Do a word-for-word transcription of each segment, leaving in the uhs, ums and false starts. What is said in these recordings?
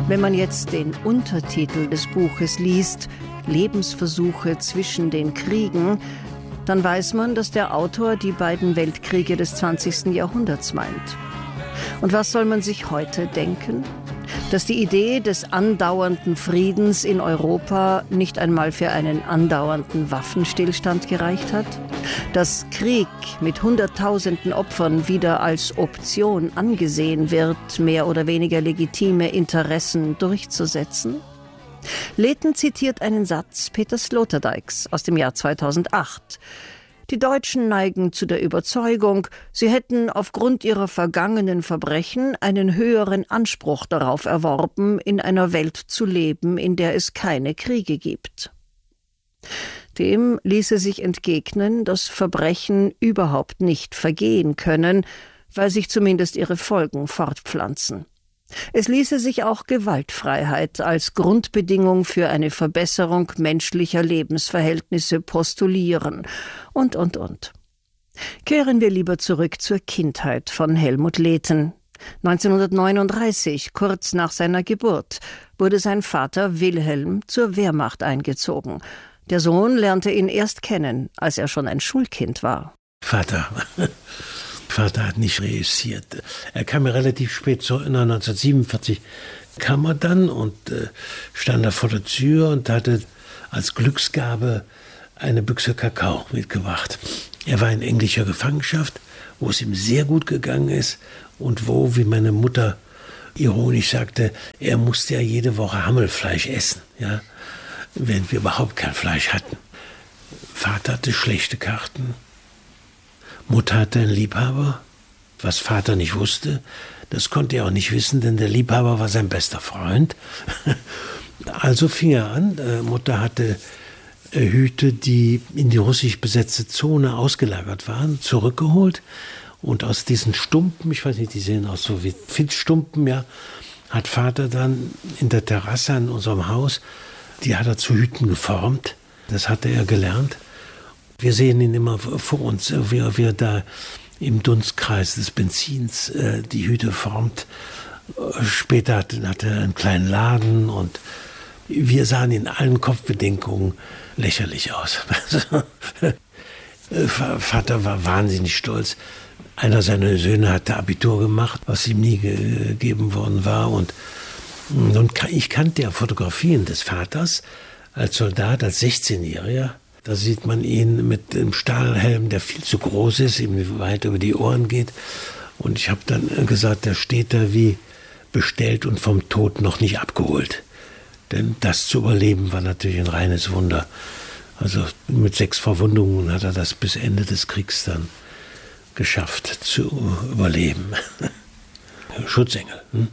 Wenn man jetzt den Untertitel des Buches liest, Lebensversuche zwischen den Kriegen, dann weiß man, dass der Autor die beiden Weltkriege des zwanzigsten Jahrhunderts meint. Und was soll man sich heute denken? Dass die Idee des andauernden Friedens in Europa nicht einmal für einen andauernden Waffenstillstand gereicht hat? Dass Krieg mit Hunderttausenden Opfern wieder als Option angesehen wird, mehr oder weniger legitime Interessen durchzusetzen? Lehten zitiert einen Satz Peter Sloterdijks aus dem Jahr zweitausendacht. Die Deutschen neigen zu der Überzeugung, sie hätten aufgrund ihrer vergangenen Verbrechen einen höheren Anspruch darauf erworben, in einer Welt zu leben, in der es keine Kriege gibt. Dem ließe sich entgegnen, dass Verbrechen überhaupt nicht vergehen können, weil sich zumindest ihre Folgen fortpflanzen. Es ließe sich auch Gewaltfreiheit als Grundbedingung für eine Verbesserung menschlicher Lebensverhältnisse postulieren und, und, und. Kehren wir lieber zurück zur Kindheit von Helmut Lehten. neunzehnhundertneununddreißig, kurz nach seiner Geburt, wurde sein Vater Wilhelm zur Wehrmacht eingezogen. Der Sohn lernte ihn erst kennen, als er schon ein Schulkind war. Vater... Vater hat nicht reüssiert. Er kam ja relativ spät, so neunzehnhundertsiebenundvierzig kam er dann und äh, stand da vor der Tür und hatte als Glücksgabe eine Büchse Kakao mitgebracht. Er war in englischer Gefangenschaft, wo es ihm sehr gut gegangen ist und wo, wie meine Mutter ironisch sagte, er musste ja jede Woche Hammelfleisch essen, ja, wenn wir überhaupt kein Fleisch hatten. Vater hatte schlechte Karten. Mutter hatte einen Liebhaber, was Vater nicht wusste. Das konnte er auch nicht wissen, denn der Liebhaber war sein bester Freund. Also fing er an. Mutter hatte Hüte, die in die russisch besetzte Zone ausgelagert waren, zurückgeholt. Und aus diesen Stumpen, ich weiß nicht, die sehen aus so wie Filzstumpen, ja, hat Vater dann in der Terrasse an unserem Haus, die hat er zu Hüten geformt. Das hatte er gelernt. Wir sehen ihn immer vor uns, wie er, wie er da im Dunstkreis des Benzins äh, die Hüte formt. Später hat, hat er einen kleinen Laden und wir sahen in allen Kopfbedeckungen lächerlich aus. Vater war wahnsinnig stolz. Einer seiner Söhne hatte Abitur gemacht, was ihm nie gegeben worden war. Und nun, ich kannte ja Fotografien des Vaters als Soldat, als sechzehnjähriger. Da sieht man ihn mit einem Stahlhelm, der viel zu groß ist, ihm weit über die Ohren geht. Und ich habe dann gesagt, der steht da wie bestellt und vom Tod noch nicht abgeholt. Denn das zu überleben war natürlich ein reines Wunder. Also mit sechs Verwundungen hat er das bis Ende des Kriegs dann geschafft zu überleben. Schutzengel. Hm?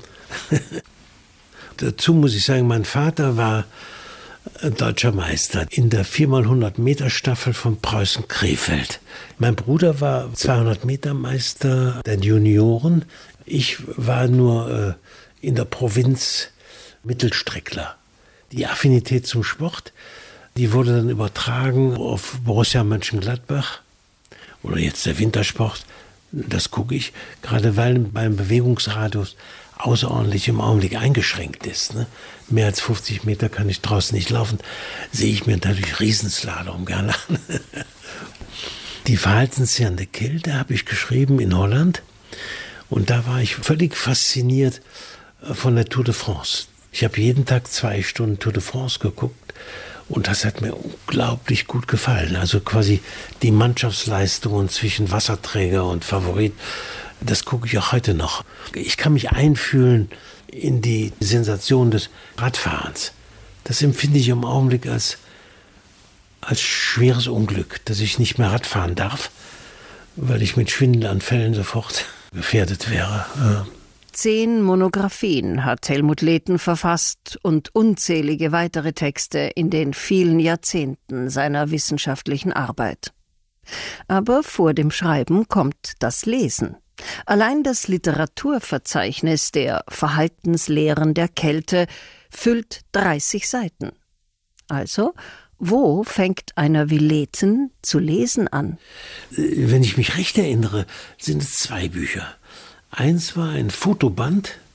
Dazu muss ich sagen, mein Vater war deutscher Meister in der vier mal hundert Meter Staffel von Preußen Krefeld. Mein Bruder war zweihundert Meter Meister der Junioren. Ich war nur äh, in der Provinz Mittelstreckler. Die Affinität zum Sport, die wurde dann übertragen auf Borussia Mönchengladbach oder jetzt der Wintersport. Das gucke ich, gerade weil beim Bewegungsradius außerordentlich im Augenblick eingeschränkt ist. Ne? Mehr als fünfzig Meter kann ich draußen nicht laufen, sehe ich mir dadurch Riesenslalom gerne an. Die verhaltenszehrende Kälte habe ich geschrieben in Holland und da war ich völlig fasziniert von der Tour de France. Ich habe jeden Tag zwei Stunden Tour de France geguckt und das hat mir unglaublich gut gefallen. Also quasi die Mannschaftsleistungen zwischen Wasserträger und Favorit, das gucke ich auch heute noch. Ich kann mich einfühlen in die Sensation des Radfahrens. Das empfinde ich im Augenblick als, als schweres Unglück, dass ich nicht mehr Radfahren darf, weil ich mit Schwindelanfällen sofort gefährdet wäre. Zehn Monographien hat Helmut Lehten verfasst und unzählige weitere Texte in den vielen Jahrzehnten seiner wissenschaftlichen Arbeit. Aber vor dem Schreiben kommt das Lesen. Allein das Literaturverzeichnis der Verhaltenslehren der Kälte füllt dreißig Seiten. Also, wo fängt einer wie Lehten zu lesen an? Wenn ich mich recht erinnere, sind es zwei Bücher. Eins war ein Fotoband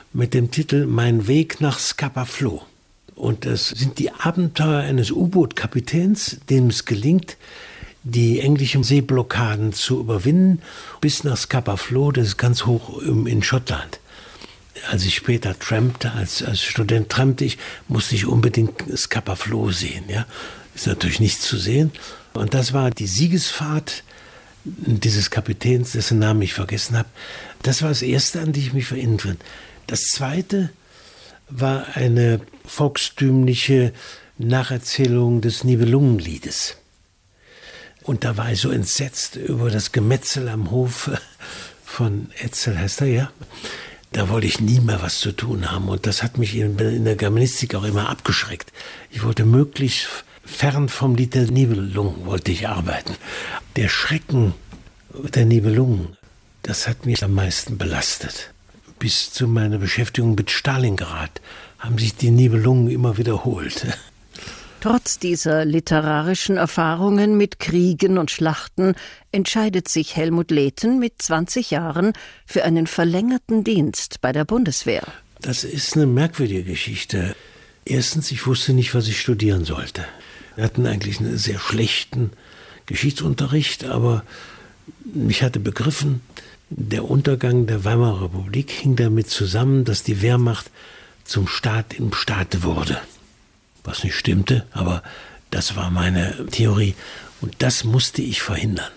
mit dem Titel Mein Weg nach Scapa Flow. Und das sind die Abenteuer eines U-Boot-Kapitäns, dem es gelingt, die englischen Seeblockaden zu überwinden, bis nach Scapa Flow, das ist ganz hoch in Schottland. Als ich später trampte, als, als Student trampte ich, musste ich unbedingt Scapa Flow sehen. Ja? Ist natürlich nichts zu sehen. Und das war die Siegesfahrt dieses Kapitäns, dessen Namen ich vergessen habe. Das war das Erste, an die ich mich erinnern kann. Das Zweite war eine volkstümliche Nacherzählung des Nibelungenliedes. Und da war ich so entsetzt über das Gemetzel am Hof von Etzel, heißt er, ja. Da wollte ich nie mehr was zu tun haben. Und das hat mich in, in der Germanistik auch immer abgeschreckt. Ich wollte möglichst fern vom Lied der Nibelungen wollte ich arbeiten. Der Schrecken der Nibelungen, das hat mich am meisten belastet. Bis zu meiner Beschäftigung mit Stalingrad haben sich die Nibelungen immer wiederholt. Trotz dieser literarischen Erfahrungen mit Kriegen und Schlachten entscheidet sich Helmut Lehten mit zwanzig Jahren für einen verlängerten Dienst bei der Bundeswehr. Das ist eine merkwürdige Geschichte. Erstens, ich wusste nicht, was ich studieren sollte. Wir hatten eigentlich einen sehr schlechten Geschichtsunterricht, aber ich hatte begriffen, der Untergang der Weimarer Republik hing damit zusammen, dass die Wehrmacht zum Staat im Staate wurde. Was nicht stimmte, aber das war meine Theorie. Und das musste ich verhindern,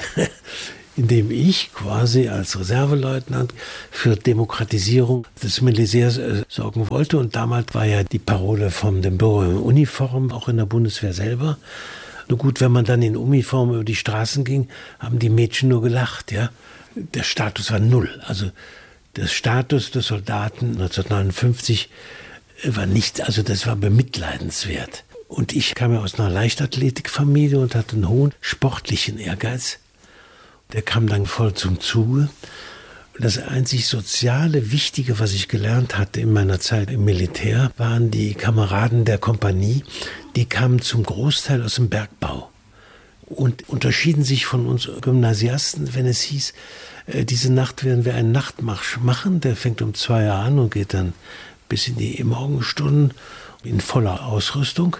indem ich quasi als Reserveleutnant für Demokratisierung des Militärs äh, sorgen wollte. Und damals war ja die Parole von dem Büro in Uniform, auch in der Bundeswehr selber. Nur gut, wenn man dann in Uniform über die Straßen ging, haben die Mädchen nur gelacht, ja. Der Status war null. Also der Status des Soldaten neunzehnhundertneunundfünfzig war nichts, also das war bemitleidenswert. Und ich kam ja aus einer Leichtathletikfamilie und hatte einen hohen sportlichen Ehrgeiz. Der kam dann voll zum Zuge. Das einzig soziale Wichtige, was ich gelernt hatte in meiner Zeit im Militär, waren die Kameraden der Kompanie. Die kamen zum Großteil aus dem Bergbau und unterschieden sich von uns Gymnasiasten, wenn es hieß, äh, diese Nacht werden wir einen Nachtmarsch machen. Der fängt um zwei Uhr an und geht dann bis in die Morgenstunden in voller Ausrüstung.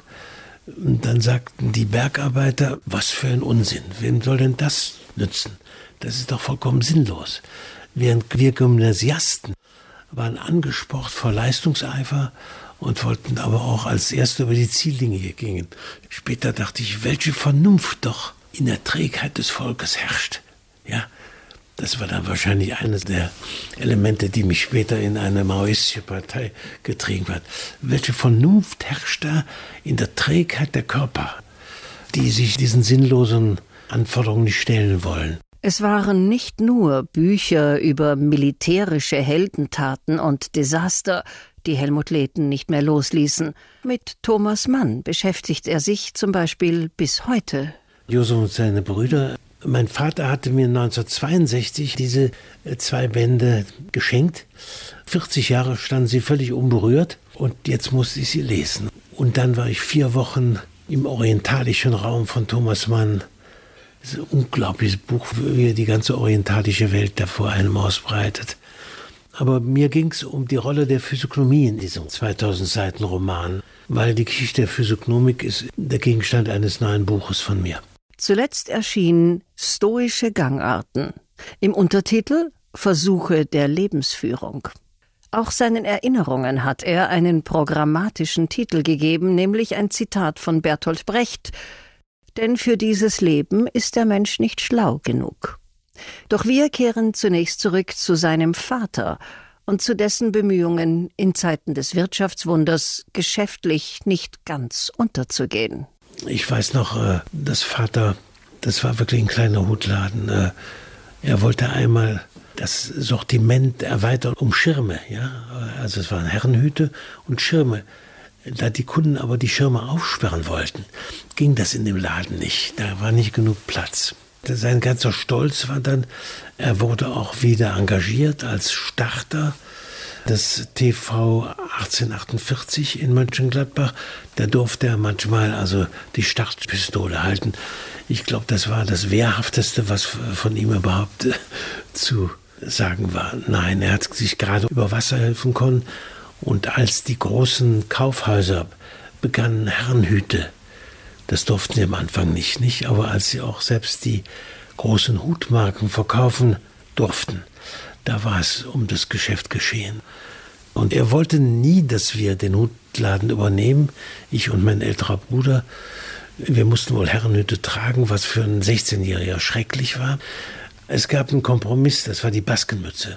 Und dann sagten die Bergarbeiter, was für ein Unsinn, wem soll denn das nützen? Das ist doch vollkommen sinnlos. Während wir Gymnasiasten waren angespornt vor Leistungseifer und wollten aber auch als Erste über die Ziellinie gehen. Später dachte ich, welche Vernunft doch in der Trägheit des Volkes herrscht. Ja, das war dann wahrscheinlich eines der Elemente, die mich später in eine maoistische Partei getrieben hat. Welche Vernunft herrscht da in der Trägheit der Körper, die sich diesen sinnlosen Anforderungen nicht stellen wollen? Es waren nicht nur Bücher über militärische Heldentaten und Desaster, die Helmut Lehten nicht mehr losließen. Mit Thomas Mann beschäftigt er sich zum Beispiel bis heute. Josef und seine Brüder. Mein Vater hatte mir neunzehnhundertzweiundsechzig diese zwei Bände geschenkt. vierzig Jahre standen sie völlig unberührt und jetzt musste ich sie lesen. Und dann war ich vier Wochen im orientalischen Raum von Thomas Mann. Das ist ein unglaubliches Buch, wie er die ganze orientalische Welt da vor einem ausbreitet. Aber mir ging es um die Rolle der Physiognomie in diesem zweitausend Seiten Roman, weil die Geschichte der Physiognomik ist der Gegenstand eines neuen Buches von mir. Zuletzt erschien Stoische Gangarten. Im Untertitel Versuche der Lebensführung. Auch seinen Erinnerungen hat er einen programmatischen Titel gegeben, nämlich ein Zitat von Bertolt Brecht. Denn für dieses Leben ist der Mensch nicht schlau genug. Doch wir kehren zunächst zurück zu seinem Vater und zu dessen Bemühungen, in Zeiten des Wirtschaftswunders geschäftlich nicht ganz unterzugehen. Ich weiß noch, das Vater, das war wirklich ein kleiner Hutladen. Er wollte einmal das Sortiment erweitern um Schirme. Ja? Also es waren Herrenhüte und Schirme. Da die Kunden aber die Schirme aufsperren wollten, ging das in dem Laden nicht. Da war nicht genug Platz. Sein ganzer Stolz war dann, er wurde auch wieder engagiert als Starter des T V achtzehnhundertachtundvierzig in Mönchengladbach. Da durfte er manchmal also die Startpistole halten. Ich glaube, das war das Wehrhafteste, was von ihm überhaupt zu sagen wir, nein, er hat sich gerade über Wasser helfen können. Und als die großen Kaufhäuser begannen, Herrenhüte, das durften sie am Anfang nicht, nicht, aber als sie auch selbst die großen Hutmarken verkaufen durften, da war es um das Geschäft geschehen. Und er wollte nie, dass wir den Hutladen übernehmen, ich und mein älterer Bruder. Wir mussten wohl Herrenhüte tragen, was für einen sechzehnjähriger schrecklich war. Es gab einen Kompromiss, das war die Baskenmütze.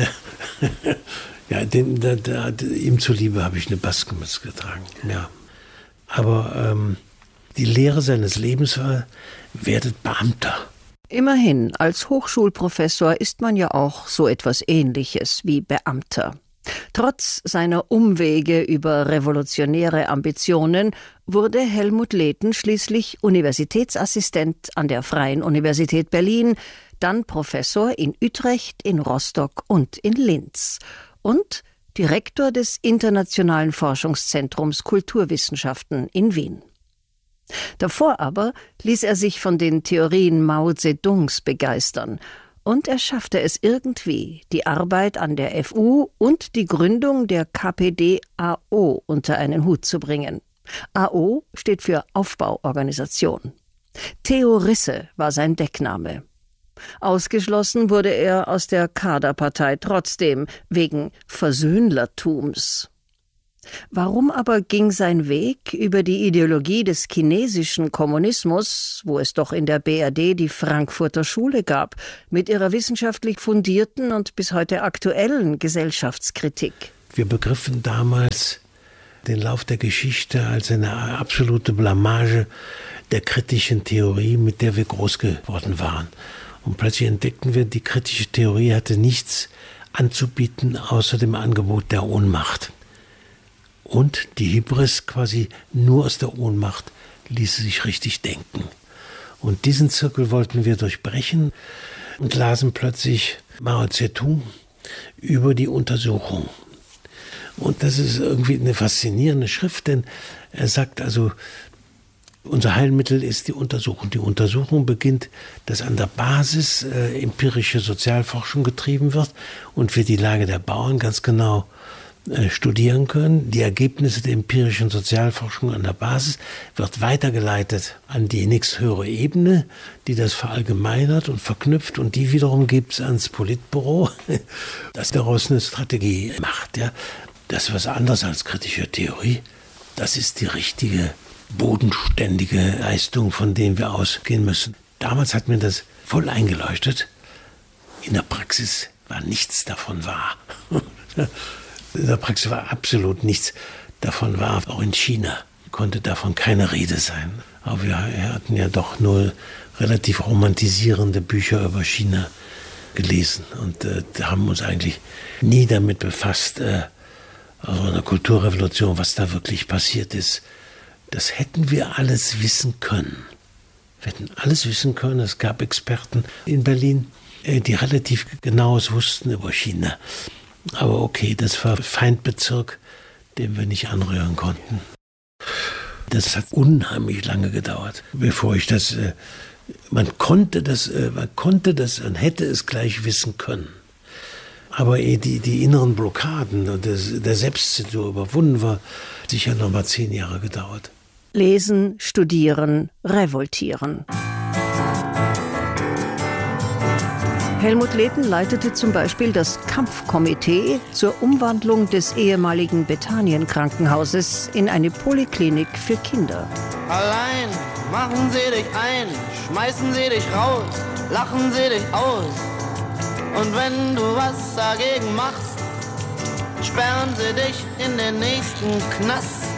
Ja, den, da, da, ihm zuliebe habe ich eine Baskenmütze getragen. Ja. Aber ähm, die Lehre seines Lebens war, werdet Beamter. Immerhin, als Hochschulprofessor ist man ja auch so etwas Ähnliches wie Beamter. Trotz seiner Umwege über revolutionäre Ambitionen wurde Helmut Lehten schließlich Universitätsassistent an der Freien Universität Berlin, dann Professor in Utrecht, in Rostock und in Linz und Direktor des Internationalen Forschungszentrums Kulturwissenschaften in Wien. Davor aber ließ er sich von den Theorien Mao Zedongs begeistern und er schaffte es irgendwie, die Arbeit an der F U und die Gründung der K P D A O unter einen Hut zu bringen. A O steht für Aufbauorganisation. Theo Risse war sein Deckname. Ausgeschlossen wurde er aus der Kaderpartei trotzdem, wegen Versöhnlertums. Warum aber ging sein Weg über die Ideologie des chinesischen Kommunismus, wo es doch in der B R D die Frankfurter Schule gab, mit ihrer wissenschaftlich fundierten und bis heute aktuellen Gesellschaftskritik? Wir begriffen damals den Lauf der Geschichte als eine absolute Blamage der kritischen Theorie, mit der wir groß geworden waren. Und plötzlich entdeckten wir, die kritische Theorie hatte nichts anzubieten außer dem Angebot der Ohnmacht. Und die Hybris quasi nur aus der Ohnmacht ließe sich richtig denken. Und diesen Zirkel wollten wir durchbrechen und lasen plötzlich Mao Zedong über die Untersuchung. Und das ist irgendwie eine faszinierende Schrift, denn er sagt also, unser Heilmittel ist die Untersuchung. Die Untersuchung beginnt, dass an der Basis äh, empirische Sozialforschung getrieben wird und wir die Lage der Bauern ganz genau äh, studieren können. Die Ergebnisse der empirischen Sozialforschung an der Basis wird weitergeleitet an die nächsthöhere Ebene, die das verallgemeinert und verknüpft und die wiederum gibt es ans Politbüro, das daraus eine Strategie macht. Ja. Das ist was anderes als kritische Theorie. Das ist die richtige bodenständige Leistung, von denen wir ausgehen müssen. Damals hat mir das voll eingeleuchtet. In der Praxis war nichts davon wahr. In der Praxis war absolut nichts davon wahr. Auch in China konnte davon keine Rede sein. Aber wir hatten ja doch nur relativ romantisierende Bücher über China gelesen und äh, haben uns eigentlich nie damit befasst, äh, also in der Kulturrevolution, was da wirklich passiert ist. Das hätten wir alles wissen können. Wir hätten alles wissen können. Es gab Experten in Berlin, die relativ genaues wussten über China. Aber okay, das war Feindbezirk, den wir nicht anrühren konnten. Das hat unheimlich lange gedauert, bevor ich das... Man konnte das, man konnte das, man hätte es gleich wissen können. Aber ehe die, die inneren Blockaden und der, der Selbstzensur überwunden war, hat sicher noch mal zehn Jahre gedauert. Lesen, studieren, revoltieren. Helmut Lehten leitete zum Beispiel das Kampfkomitee zur Umwandlung des ehemaligen Bethanien-Krankenhauses in eine Poliklinik für Kinder. Allein machen sie dich ein, schmeißen sie dich raus, lachen sie dich aus. Und wenn du was dagegen machst, sperren sie dich in den nächsten Knast.